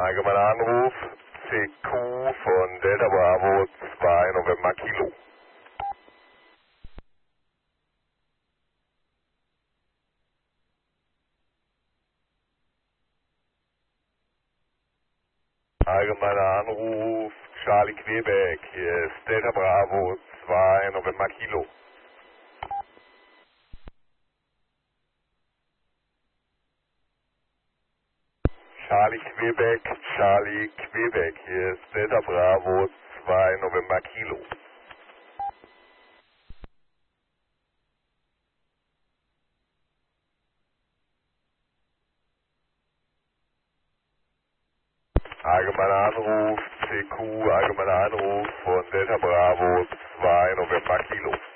Allgemeiner Anruf, CQ von Delta Bravo 2 November Kilo. Allgemeiner Anruf, Charlie Quebec, hier ist Delta Bravo 2 November Kilo. Charlie Quebec, hier ist Delta Bravo 2 November Kilo. Allgemeiner Anruf, CQ, allgemeiner Anruf von Delta Bravo 2 November Kilo.